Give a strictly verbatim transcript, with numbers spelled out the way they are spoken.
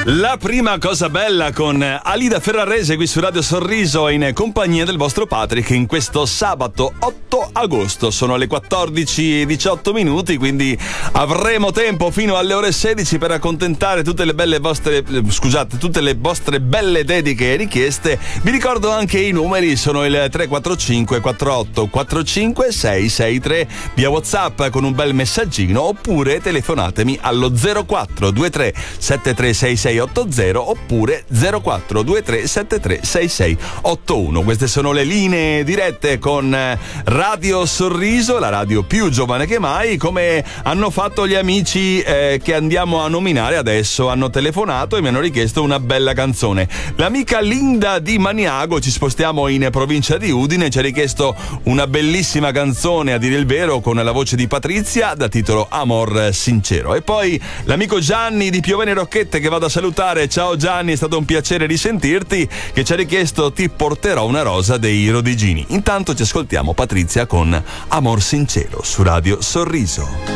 La prima cosa bella con Alida Ferrarese qui su Radio Sorriso in compagnia del vostro Patrick in questo sabato otto agosto. Sono le quattordici e diciotto minuti, quindi avremo tempo fino alle ore sedici per accontentare tutte le belle vostre scusate, tutte le vostre belle dediche e richieste. Vi ricordo anche i numeri, sono il tre quattro cinque quattro otto quattro cinque sei sei tre via WhatsApp con un bel messaggino, oppure telefonatemi allo zero quattro due tre sette tre sei sei otto zero oppure zero quattro due tre sette tre sei sei otto uno. Queste sono le linee dirette con Radio Sorriso, la radio più giovane che mai. Come hanno fatto gli amici eh, che andiamo a nominare adesso, hanno telefonato e mi hanno richiesto una bella canzone. L'amica Linda di Maniago, ci spostiamo in provincia di Udine, ci ha richiesto una bellissima canzone, a dire il vero, con la voce di Patrizia, da titolo Amor Sincero. E poi l'amico Gianni di Piovene Rocchette, che vado a salutare. Ciao Gianni, è stato un piacere risentirti, che ci ha richiesto Ti porterò una rosa dei Rodigini. Intanto ci ascoltiamo Patrizia con Amor Sincero su Radio Sorriso.